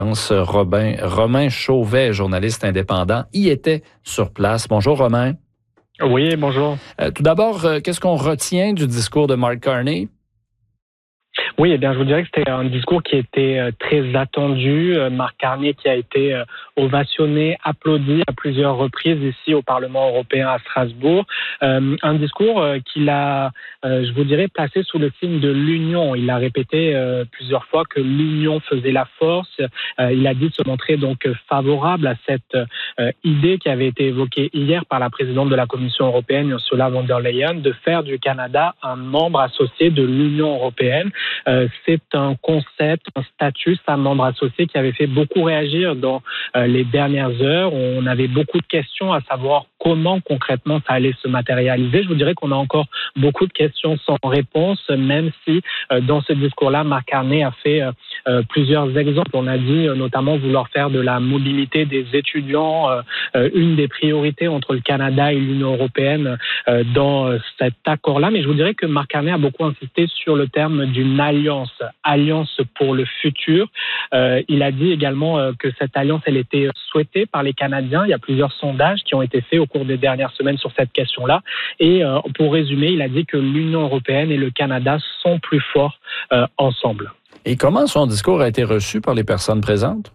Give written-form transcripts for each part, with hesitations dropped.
Romain Chauvet, journaliste indépendant, y était sur place. Bonjour Romain. Oui, bonjour. Tout d'abord, qu'est-ce qu'on retient du discours de Mark Carney? Oui, eh bien, je vous dirais que c'était un discours qui était très attendu. Mark Carney qui a été ovationné, applaudi à plusieurs reprises ici au Parlement européen à Strasbourg. Un discours qu'il a, je vous dirais, placé sous le signe de l'union. Il a répété plusieurs fois que l'union faisait la force. Il a dit se montrer donc favorable à cette idée qui avait été évoquée hier par la présidente de la Commission européenne, Ursula von der Leyen, de faire du Canada un membre associé de l'Union européenne. C'est un concept, un statut, un membre associé qui avait fait beaucoup réagir dans les dernières heures. On avait beaucoup de questions à savoir comment concrètement ça allait se matérialiser. Je vous dirais qu'on a encore beaucoup de questions sans réponse, même si dans ce discours-là, Mark Carney a fait plusieurs exemples. On a dit notamment vouloir faire de la mobilité des étudiants une des priorités entre le Canada et l'Union européenne dans cet accord-là. Mais je vous dirais que Mark Carney a beaucoup insisté sur le terme d'une alliance pour le futur. Il a dit également que cette alliance, elle était souhaitée par les Canadiens. Il y a plusieurs sondages qui ont été faits au cours des dernières semaines sur cette question-là. Et pour résumer, il a dit que l'Union européenne et le Canada sont plus forts ensemble. Et comment son discours a été reçu par les personnes présentes?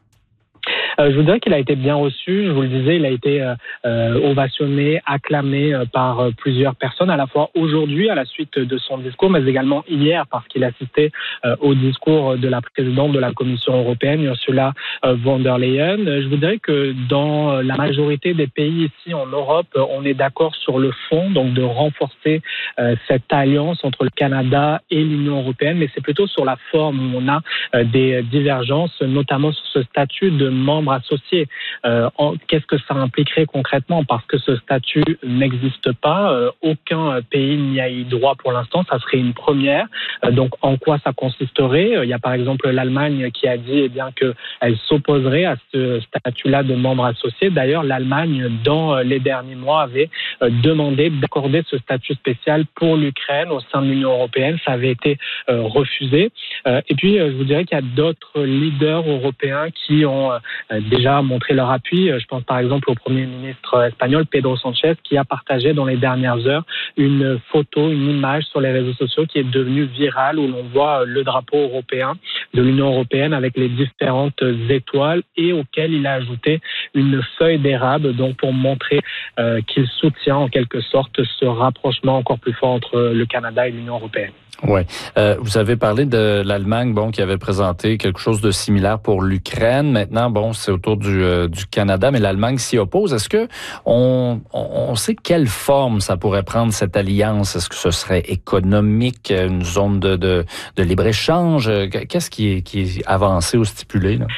Je vous dirais qu'il a été bien reçu. Je vous le disais, il a été ovationné, acclamé par plusieurs personnes, à la fois aujourd'hui à la suite de son discours, mais également hier parce qu'il assistait au discours de la présidente de la Commission européenne, Ursula von der Leyen. Je vous dirais que dans la majorité des pays ici en Europe, on est d'accord sur le fond, donc de renforcer cette alliance entre le Canada et l'Union européenne, mais c'est plutôt sur la forme où on a des divergences, notamment sur ce statut de membre associé. Qu'est-ce que ça impliquerait concrètement? Parce que ce statut n'existe pas. Aucun pays n'y a eu droit pour l'instant. Ça serait une première. Donc, en quoi ça consisterait? Il y a par exemple l'Allemagne qui a dit qu'elle s'opposerait à ce statut-là de membre associé. D'ailleurs, l'Allemagne, dans les derniers mois, avait demandé d'accorder ce statut spécial pour l'Ukraine au sein de l'Union européenne. Ça avait été refusé. Et puis, je vous dirais qu'il y a d'autres leaders européens qui ont déjà montré leur appui. Je pense par exemple au Premier ministre espagnol Pedro Sánchez qui a partagé dans les dernières heures une photo, une image sur les réseaux sociaux qui est devenue virale où l'on voit le drapeau européen de l'Union européenne avec les différentes étoiles et auquel il a ajouté une feuille d'érable donc pour montrer qu'il soutient en quelque sorte ce rapprochement encore plus fort entre le Canada et l'Union européenne. Oui. Vous avez parlé de l'Allemagne, qui avait présenté quelque chose de similaire pour l'Ukraine. Maintenant, c'est autour du Canada, mais l'Allemagne s'y oppose. Est-ce que on sait quelle forme ça pourrait prendre, cette alliance? Est-ce que ce serait économique, une zone de libre-échange? Qu'est-ce qui est avancé ou stipulé, là?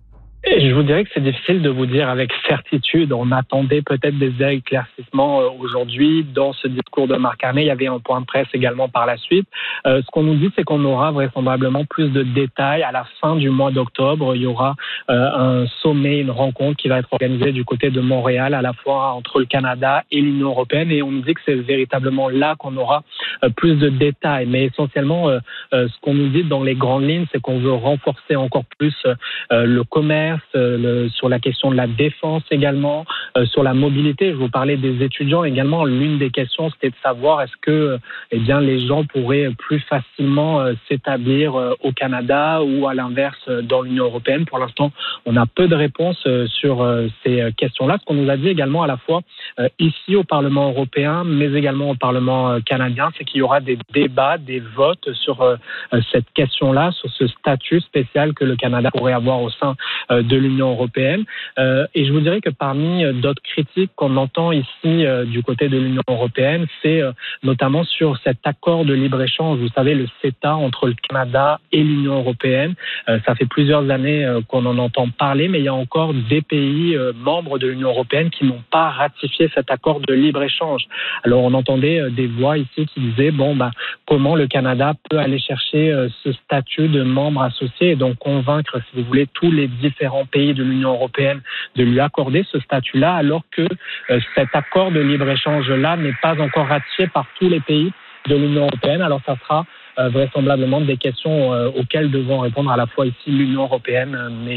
Je vous dirais que c'est difficile de vous dire avec certitude. On attendait peut-être des éclaircissements aujourd'hui. Dans ce discours de Mark Carney, il y avait un point de presse également par la suite. Ce qu'on nous dit, c'est qu'on aura vraisemblablement plus de détails à la fin du mois d'octobre. Il y aura un sommet, une rencontre qui va être organisée du côté de Montréal, à la fois entre le Canada et l'Union européenne. Et on nous dit que c'est véritablement là qu'on aura plus de détails. Mais essentiellement, ce qu'on nous dit dans les grandes lignes, c'est qu'on veut renforcer encore plus le commerce, sur la question de la défense également, sur la mobilité. Je vous parlais des étudiants également. L'une des questions, c'était de savoir est-ce que les gens pourraient plus facilement s'établir au Canada ou à l'inverse dans l'Union européenne. Pour l'instant, on a peu de réponses sur ces questions-là. Ce qu'on nous a dit également à la fois ici au Parlement européen, mais également au Parlement canadien, c'est qu'il y aura des débats, des votes sur cette question-là, sur ce statut spécial que le Canada pourrait avoir au sein de l'Union européenne. Et je vous dirais que parmi d'autres critiques qu'on entend ici du côté de l'Union européenne, c'est notamment sur cet accord de libre-échange. Vous savez, le CETA entre le Canada et l'Union européenne. Ça fait plusieurs années qu'on en entend parler, mais il y a encore des pays membres de l'Union européenne qui n'ont pas ratifié cet accord de libre-échange. Alors, on entendait des voix ici qui disaient, comment le Canada peut aller chercher ce statut de membre associé et donc convaincre, si vous voulez, tous les différents pays de l'Union européenne de lui accorder ce statut-là, alors que cet accord de libre-échange-là n'est pas encore ratifié par tous les pays de l'Union européenne. Alors, ça sera vraisemblablement des questions auxquelles devront répondre à la fois ici l'Union européenne, mais